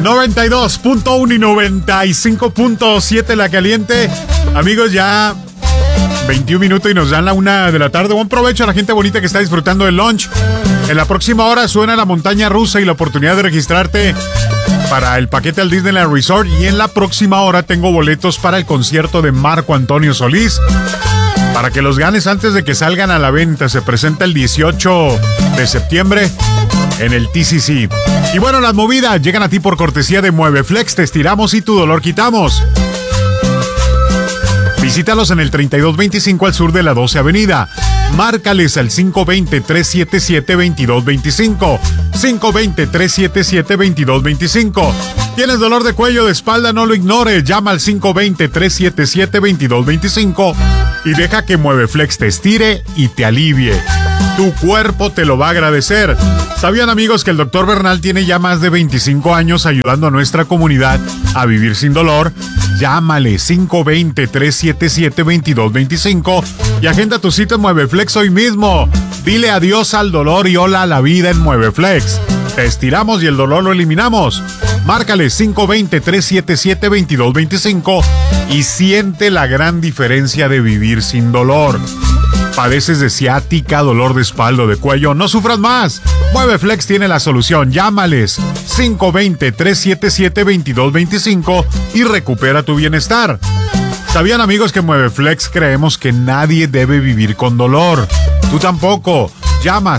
92.1 y 95.7 La Caliente. Amigos, ya 21 minutos y nos dan la 1 de la tarde. Buen provecho a la gente bonita que está disfrutando del lunch. En la próxima hora suena la montaña rusa y la oportunidad de registrarte para el paquete al Disneyland Resort. Y en la próxima hora tengo boletos para el concierto de Marco Antonio Solís, para que los ganes antes de que salgan a la venta. Se presenta el 18 de septiembre en el TCC. Y bueno, las movidas llegan a ti por cortesía de MueveFlex. Te estiramos y tu dolor quitamos. Visítalos en el 3225 al sur de la 12 Avenida. Márcales al 520-377-2225. 520-377-2225. ¿Tienes dolor de cuello, de espalda? No lo ignores. Llama al 520-377-2225 y deja que MueveFlex te estire y te alivie. Tu cuerpo te lo va a agradecer. ¿Sabían, amigos, que el Dr. Bernal tiene ya más de 25 años ayudando a nuestra comunidad a vivir sin dolor? Llámale 520-377-2225 y agenda tu cita en MueveFlex hoy mismo. Dile adiós al dolor y hola a la vida en MueveFlex. Te estiramos y el dolor lo eliminamos. Márcale 520-377-2225 y siente la gran diferencia de vivir sin dolor. ¿Padeces de ciática, dolor de espalda o de cuello? No sufras más. MueveFlex tiene la solución. Llámales 520-377-2225 y recupera tu bienestar. ¿Sabían, amigos, que en MueveFlex creemos que nadie debe vivir con dolor? Tú tampoco. Llama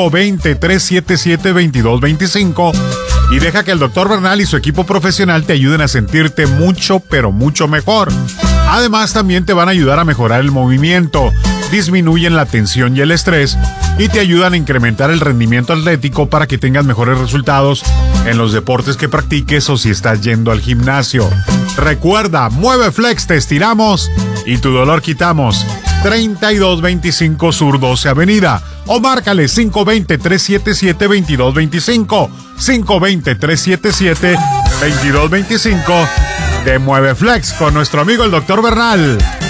520-377-2225 y deja que el Dr. Bernal y su equipo profesional te ayuden a sentirte mucho, pero mucho mejor. Además, también te van a ayudar a mejorar el movimiento, disminuyen la tensión y el estrés y te ayudan a incrementar el rendimiento atlético para que tengas mejores resultados en los deportes que practiques o si estás yendo al gimnasio. Recuerda, MueveFlex, te estiramos y tu dolor quitamos. 3225 Sur 12 Avenida o márcale 520-377-2225. 520-377-2225 de MueveFlex con nuestro amigo el Dr. Bernal.